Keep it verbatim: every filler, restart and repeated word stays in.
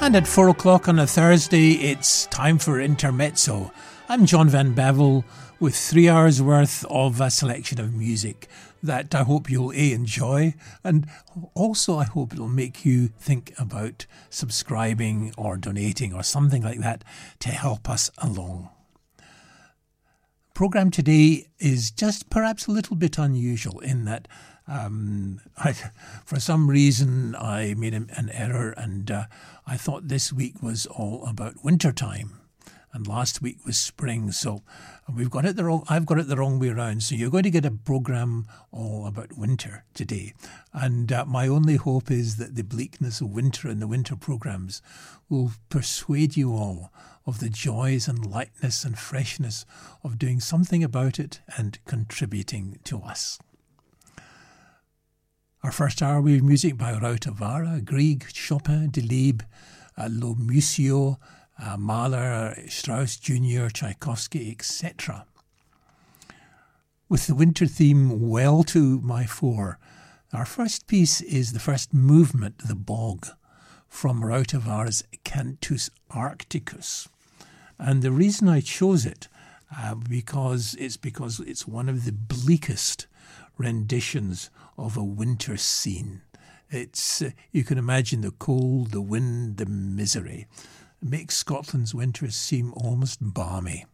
And at four o'clock on a Thursday, it's time for Intermezzo. I'm John Van Bavel with three hours worth of a selection of music that I hope you'll A, enjoy, and also I hope it'll make you think about subscribing or donating or something like that to help us along. The programme today is just perhaps a little bit unusual in that Um, I, for some reason, I made an error, and uh, I thought this week was all about winter time, and last week was spring. So we've got it the wrong. I've got it the wrong way around. So you're going to get a program all about winter today, and uh, my only hope is that the bleakness of winter and the winter programs will persuade you all of the joys and lightness and freshness of doing something about it and contributing to us. Our first hour we have music by Rautavaara, Grieg, Chopin, Delibes, uh, Lo Musio, uh, Mahler, Strauss Junior, Tchaikovsky, et cetera. With the winter theme well to my fore, our first piece is the first movement, The Bog, from Rautavaara's Cantus Arcticus. And the reason I chose it, uh, because it's because it's one of the bleakest renditions of a winter scene. It's uh, you can imagine the cold, the wind, the misery. It makes Scotland's winters seem almost balmy.